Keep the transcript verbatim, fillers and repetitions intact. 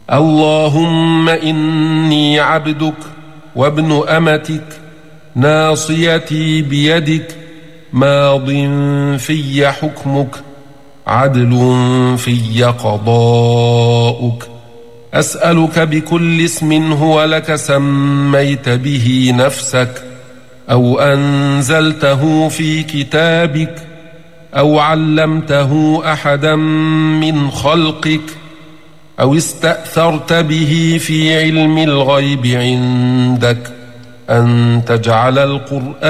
اللهم إني عبدك وابن أمتك ناصيتي بيدك ماض في حكمك عدل في قضاؤك أسألك بكل اسم هو لك سميت به نفسك أو أنزلته في كتابك أو علمته أحدا من خلقك أو استأثرت به في علم الغيب عندك أن تجعل القرآن